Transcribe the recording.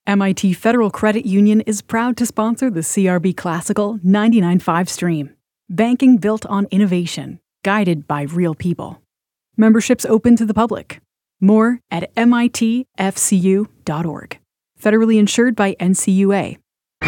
MIT Federal Credit Union is proud to sponsor the CRB Classical 99.5 stream. Banking built on innovation, guided by real people. Membership's open to the public. More at mitfcu.org. Federally insured by NCUA.